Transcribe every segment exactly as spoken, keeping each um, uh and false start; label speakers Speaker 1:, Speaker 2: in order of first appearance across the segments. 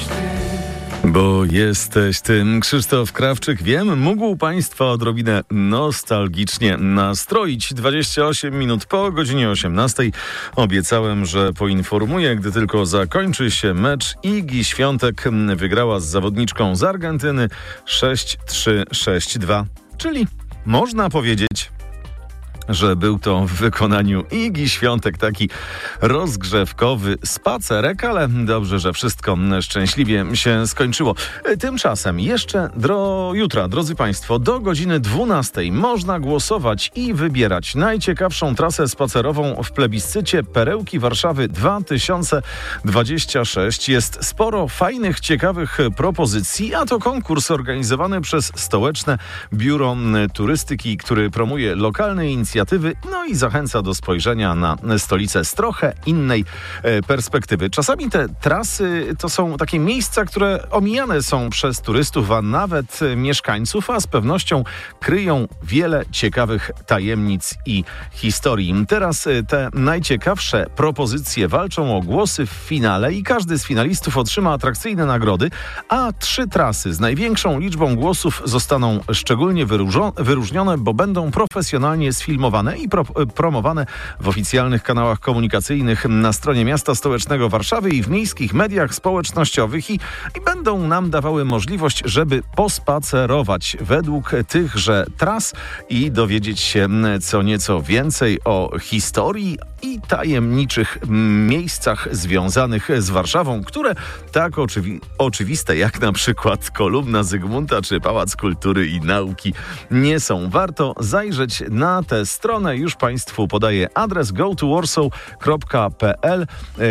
Speaker 1: Bo jesteś tym, Krzysztof Krawczyk. Wiem, mógł Państwa odrobinę nostalgicznie nastroić. dwadzieścia osiem minut po godzinie osiemnastej. Obiecałem, że poinformuję, gdy tylko zakończy się mecz. Igi Świątek wygrała z zawodniczką z Argentyny sześć trzy sześć dwa. Czyli można powiedzieć, że był to w wykonaniu Igi Świątek taki rozgrzewkowy spacerek, ale dobrze, że wszystko szczęśliwie się skończyło. Tymczasem jeszcze do jutra, drodzy Państwo, do godziny dwunastej można głosować i wybierać najciekawszą trasę spacerową w plebiscycie Perełki Warszawy dwa tysiące dwudziesty szósty. Jest sporo fajnych, ciekawych propozycji, a to konkurs organizowany przez Stołeczne Biuro Turystyki, który promuje lokalne inicjatywy, no i zachęca do spojrzenia na stolicę z trochę innej e, perspektywy. Czasami te trasy to są takie miejsca, które omijane są przez turystów, a nawet mieszkańców, a z pewnością kryją wiele ciekawych tajemnic i historii. Teraz e, te najciekawsze propozycje walczą o głosy w finale i każdy z finalistów otrzyma atrakcyjne nagrody, a trzy trasy z największą liczbą głosów zostaną szczególnie wyróżo- wyróżnione, bo będą profesjonalnie sfilmowane i pro, promowane w oficjalnych kanałach komunikacyjnych na stronie Miasta Stołecznego Warszawy i w miejskich mediach społecznościowych i, i będą nam dawały możliwość, żeby pospacerować według tychże tras i dowiedzieć się co nieco więcej o historii i tajemniczych miejscach związanych z Warszawą, które tak oczywi- oczywiste jak na przykład Kolumna Zygmunta czy Pałac Kultury i Nauki nie są. Warto zajrzeć na tę stronę. Już Państwu podaję adres go to warsaw kropka p l.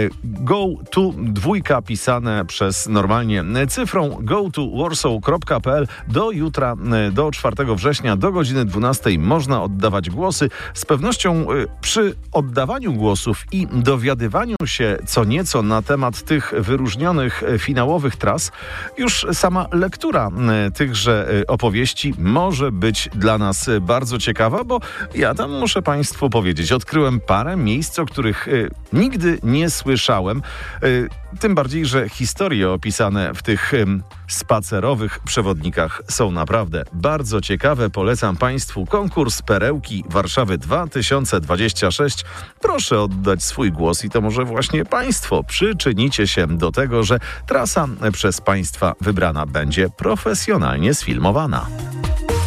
Speaker 1: Go to dwójka pisane przez normalnie cyfrą go to warsaw kropka p l. Do jutra, do czwartego września, do godziny dwunastej można oddawać głosy. Z pewnością przy oddawaniu głosów i dowiadywaniu się co nieco na temat tych wyróżnionych finałowych tras, już sama lektura tychże opowieści może być dla nas bardzo ciekawa, bo ja tam muszę Państwu powiedzieć, odkryłem parę miejsc, o których y, nigdy nie słyszałem. Y, tym bardziej, że historie opisane w tych y, spacerowych przewodnikach są naprawdę bardzo ciekawe. Polecam Państwu konkurs Perełki Warszawy dwa tysiące dwudziesty szósty. Proszę oddać swój głos i to może właśnie Państwo przyczynicie się do tego, że trasa przez Państwa wybrana będzie profesjonalnie sfilmowana.